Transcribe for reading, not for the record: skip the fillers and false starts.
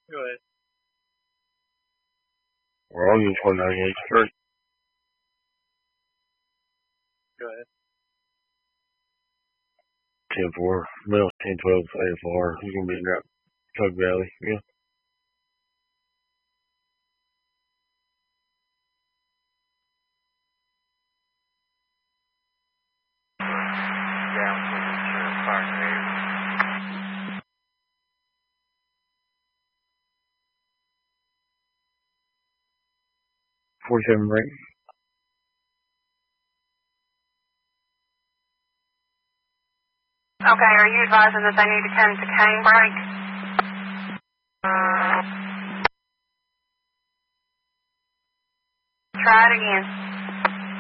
Go ahead. We're on 198 Street. Go ahead. 10-4, Mel 10-12 AFR. He's going to be in that Tug Valley, yeah. Down to Park Road. 47 ring. Okay, are you advising that they need to come to Canebrake? Try it again.